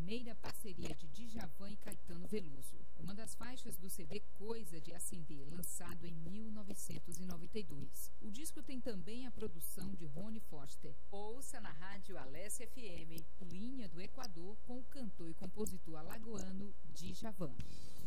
primeira parceria de Djavan e Caetano Veloso. Uma das faixas do CD Coisa de Acender, lançado em 1992. O disco tem também a produção de Rony Foster. Ouça na rádio Alessia FM, linha do Equador, com o cantor e compositor alagoano Djavan.